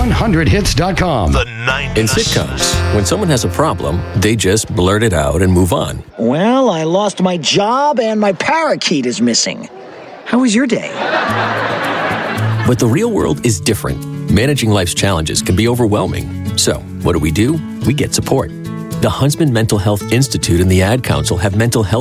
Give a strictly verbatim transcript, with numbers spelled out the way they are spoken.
one hundred hits dot com. The ninety. In sitcoms, when someone has a problem, they just blurt it out and move on. Well, I lost my job and my parakeet is missing. How was your day? But the real world is different. Managing life's challenges can be overwhelming. So, what do we do? We get support. The Huntsman Mental Health Institute and the Ad Council have mental health